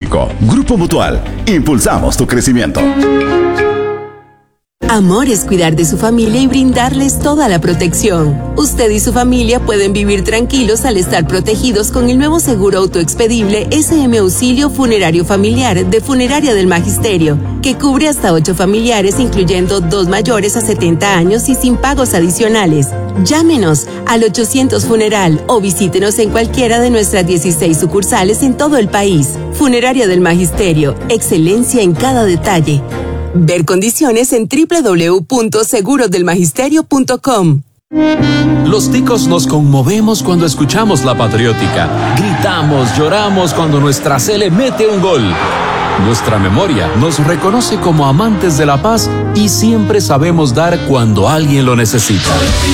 México. Grupo Mutual, impulsamos tu crecimiento. Amor es cuidar de su familia y brindarles toda la protección. Usted y su familia pueden vivir tranquilos al estar protegidos con el nuevo seguro autoexpedible SM Auxilio Funerario Familiar de Funeraria del Magisterio, que cubre hasta 8 familiares, incluyendo 2 mayores a 70 años y sin pagos adicionales. Llámenos al 800 Funeral o visítenos en cualquiera de nuestras 16 sucursales en todo el país. Funeraria del Magisterio, excelencia en cada detalle. Ver condiciones en www.segurodelmagisterio.com. Los ticos nos conmovemos cuando escuchamos La Patriótica. Gritamos, lloramos cuando nuestra Cele mete un gol. Nuestra memoria nos reconoce como amantes de la paz y siempre sabemos dar cuando alguien lo necesita.